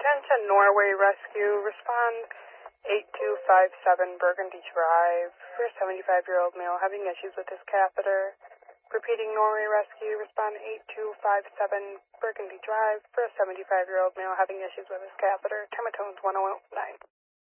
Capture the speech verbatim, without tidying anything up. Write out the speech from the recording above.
Attention Norway Rescue, respond eight two five seven Burgundy Drive for a seventy-five-year-old male having issues with his catheter. Repeating Norway Rescue, respond eight two five seven Burgundy Drive for a seventy-five-year-old male having issues with his catheter. Termitones one oh nine.